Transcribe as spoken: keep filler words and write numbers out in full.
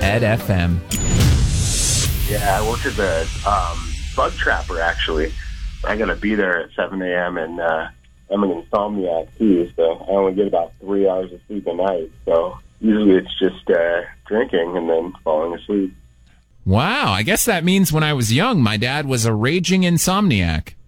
Red F M. Yeah, I work as a um, bug trapper, actually. I got to be there at seven a.m., and uh, I'm an insomniac, too, so I only get about three hours of sleep a night. So usually it's just uh, drinking and then falling asleep. Wow, I guess that means when I was young, my dad was a raging insomniac.